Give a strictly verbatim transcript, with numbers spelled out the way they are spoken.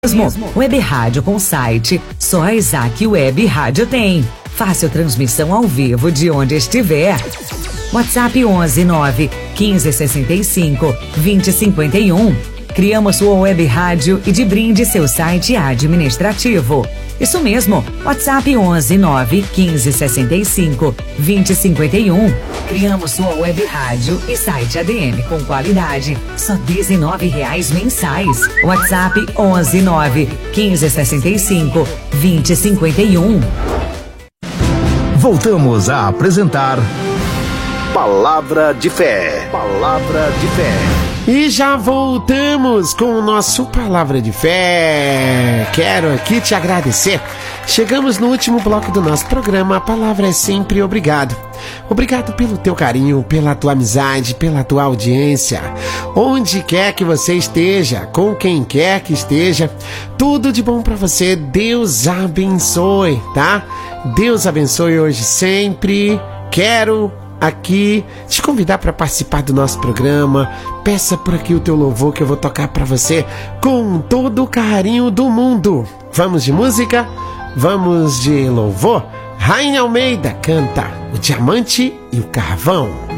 Web Rádio com site, só a Isaac Web Rádio tem. Fácil transmissão ao vivo de onde estiver. WhatsApp onze nove quinze sessenta e cinco vinte cinquenta e um. Criamos sua web rádio e de brinde seu site administrativo. Isso mesmo, WhatsApp onze nove quinze sessenta e cinco vinte cinquenta e um. Criamos sua web rádio e site A D M com qualidade, só dezenove reais mensais. WhatsApp onze nove quinze sessenta e cinco vinte cinquenta e um. Voltamos a apresentar Palavra de Fé. Palavra de Fé. E já voltamos com o nosso Palavra de Fé. Quero aqui te agradecer. Chegamos no último bloco do nosso programa. A palavra é sempre obrigado. Obrigado pelo teu carinho, pela tua amizade, pela tua audiência. Onde quer que você esteja, com quem quer que esteja, tudo de bom pra você. Deus abençoe, tá? Deus abençoe hoje sempre. Quero aqui te convidar para participar do nosso programa. Peça por aqui o teu louvor que eu vou tocar para você com todo o carinho do mundo. Vamos de música? Vamos de louvor? Rainha Almeida canta O Diamante e o Carvão.